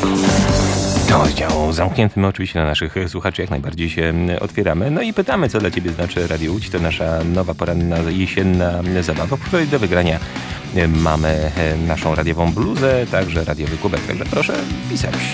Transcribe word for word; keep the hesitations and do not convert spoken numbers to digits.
Rozdział zamknięty. My oczywiście na naszych słuchaczy jak najbardziej się otwieramy. No i pytamy, co dla Ciebie znaczy Radio Łódź. To nasza nowa poranna, jesienna zabawa, w której do wygrania mamy naszą radiową bluzę, także radiowy kubek. Także proszę pisać.